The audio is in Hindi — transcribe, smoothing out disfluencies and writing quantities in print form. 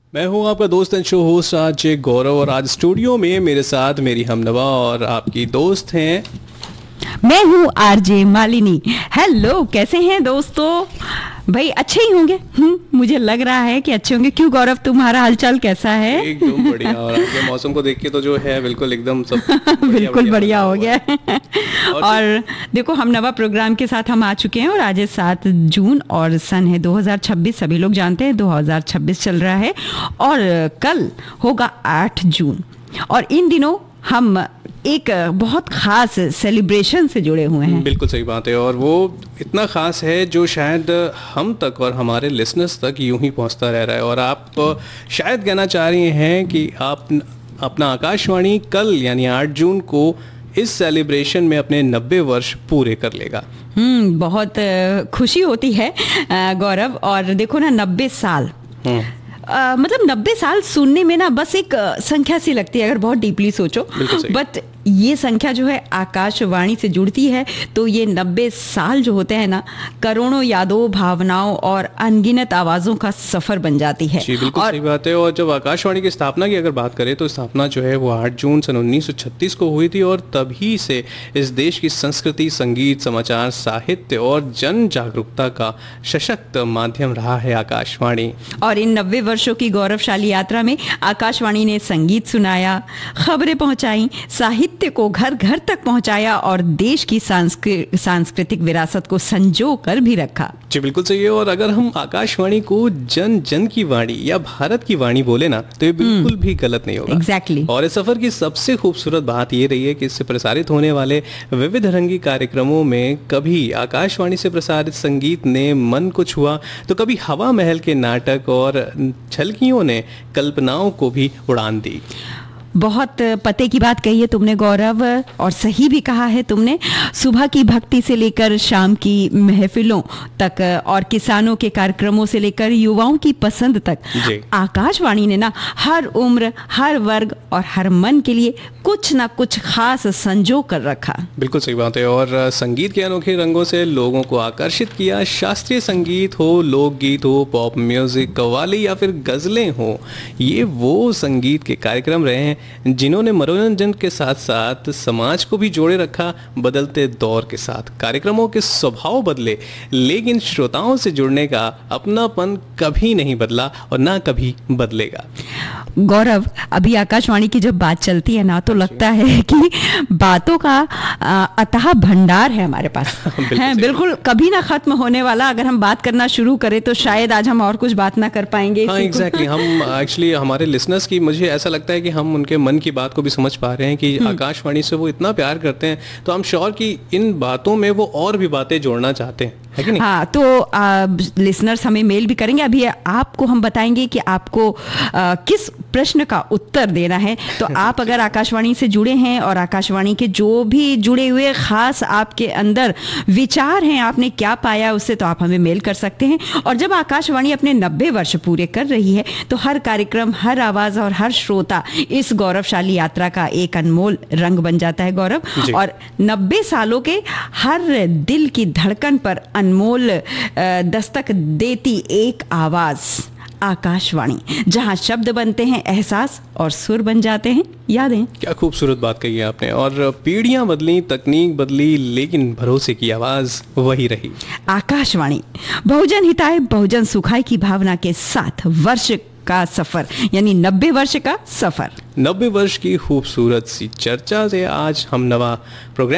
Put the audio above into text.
मैं हूं आपका दोस्त एंड शो होस्ट आज गौरव, और आज स्टूडियो में मेरे साथ मेरी हमनवा और आपकी दोस्त हैं। मैं हूँ आरजे मालिनी। हेलो, कैसे हैं दोस्तों? भाई अच्छे ही होंगे। मुझे लग रहा है कि अच्छे होंगे। क्यों गौरव, तुम्हारा हालचाल कैसा है? एकदम बढ़िया। और आज के मौसम को देख के तो जो है बिल्कुल एकदम सब बिल्कुल बढ़िया हो गया है। और देखो, हम नवा प्रोग्राम के साथ हम आ चुके हैं और आज है 7 जून और सन है 2026। सभी लोग जानते हैं 2026 चल रहा है और कल होगा 8 जून। और इन दिनों हम एक बहुत खास सेलिब्रेशन से जुड़े हुए हैं। बिल्कुल सही बात है, और वो इतना खास है जो शायद हम तक और हमारे लिसनर्स तक यूं ही पहुंचता रह रहा है। और आप शायद कहना चाह रही हैं कि आप अपना आकाशवाणी कल यानी 8 जून को इस सेलिब्रेशन में अपने 90 वर्ष पूरे कर लेगा। बहुत खुशी होती है गौरव। और देखो ना, 90 साल मतलब 90 साल सुनने में ना बस एक संख्या सी लगती है अगर बहुत डीपली सोचो। बट ये संख्या जो है आकाशवाणी से जुड़ती है तो ये 90 साल जो होते हैं ना, करोड़ों यादों, भावनाओं और अनगिनत आवाज़ों का सफ़र बन जाती है। जी बिल्कुल सही बात है। और जब आकाशवाणी की स्थापना की अगर बात करें तो स्थापना जो है वो 8 जून सन 1936 को हुई थी, और तभी से इस देश की संस्कृति, संगीत, समाचार, साहित्य और जन जागरूकता का सशक्त माध्यम रहा है आकाशवाणी। और इन 90 वर्षों की गौरवशाली यात्रा में आकाशवाणी ने संगीत सुनाया, खबरें पहुंचाई, साहित्य को घर घर तक पहुंचाया और देश की सांस्कृतिक विरासत को संजो कर भी रखा। जी बिल्कुल सही है। और अगर हम आकाशवाणी को जन जन की वाणी या भारत की वाणी बोले ना तो ये बिल्कुल भी गलत नहीं होगा। एग्जैक्टली। और इस सफर की सबसे खूबसूरत बात ये रही है कि इससे प्रसारित होने वाले विविध रंगी कार्यक्रमों में कभी आकाशवाणी से प्रसारित संगीत ने मन को छुआ तो कभी हवा महल के नाटक और झलकियों ने कल्पनाओं को भी उड़ान दी। बहुत पते की बात कही है तुमने गौरव, और सही भी कहा है तुमने। सुबह की भक्ति से लेकर शाम की महफिलों तक और किसानों के कार्यक्रमों से लेकर युवाओं की पसंद तक आकाशवाणी ने ना हर उम्र, हर वर्ग और हर मन के लिए कुछ ना कुछ खास संजो कर रखा। बिल्कुल सही बात है। और संगीत के अनोखे रंगों से लोगों को आकर्षित किया। शास्त्रीय संगीत हो, लोकगीत हो, पॉप म्यूजिक, कव्वाली या फिर गजलें हो, ये वो संगीत के कार्यक्रम रहे हैं जिन्होंने मनोरंजन के साथ साथ समाज को भी जोड़े रखा। बदलते दौर के साथ कार्यक्रमों के स्वभाव बदले, लेकिन श्रोताओं से जुड़ने का अपनापन कभी नहीं बदला और ना कभी बदलेगा। गौरव, अभी आकाशवाणी की जब बात चलती है ना तो लगता है कि बातों का अथाह भंडार है हमारे पास। बिल्कुल कभी ना खत्म होने वाला। अगर हम बात करना शुरू करें तो शायद आज हम और कुछ बात ना कर पाएंगे। हाँ एग्जैक्टली। हम एक्चुअली हमारे लिसनर्स की, मुझे ऐसा लगता है कि हम उनके मन की बात को भी समझ पा रहे हैं कि आकाशवाणी से वो इतना प्यार करते हैं, तो हम श्योर कि इन बातों में वो और भी बातें जोड़ना चाहते हैं, है कि नहीं? हाँ, तो लिसनर्स हमें मेल भी करेंगे। अभी आपको हम बताएंगे कि आपको किस प्रश्न का उत्तर देना है। तो आप अगर आकाशवाणी से जुड़े हैं और आकाशवाणी के जो भी जुड़े हुए खास आपके अंदर विचार हैं, आपने क्या पाया उससे, तो आप हमें मेल कर सकते हैं। और जब आकाशवाणी अपने 90 वर्ष पूरे कर रही है तो हर कार्यक्रम, हर आवाज़ और हर श्रोता इस गौरवशाली यात्रा का एक अनमोल रंग बन जाता है गौरव। और 90 सालों के हर दिल की धड़कन पर अनमोल दस्तक देती एक आवाज़, आकाशवाणी, जहां शब्द बनते हैं एहसास और सुर बन जाते हैं यादें। क्या खूबसूरत बात कही है आपने। और पीढ़ियां बदली, तकनीक बदली, लेकिन भरोसे की आवाज वही रही। आकाशवाणी बहुजन हिताय बहुजन सुखाय की भावना के साथ वर्ष का सफर, यानी 90 वर्ष का सफर। 90 वर्ष की खूबसूरत सी चर्चा से आज हम नवा प्रोग्राम